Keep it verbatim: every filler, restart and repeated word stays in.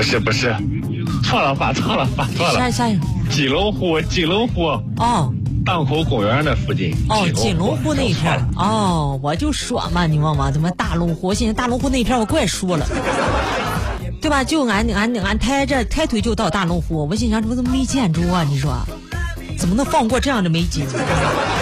是不是，错了，发错了，发错了。 啥啥？ 金龙湖，金龙湖。 哦。 荡口公园的附近。 哦，金龙湖那一片。哦，我就说嘛，你忘吗？怎么大龙湖？现在大龙湖那一片我怪说了，对吧？就俺俺俺抬着抬腿就到大龙湖，我心想这怎么没建筑啊？你说，怎么能放过这样的美景？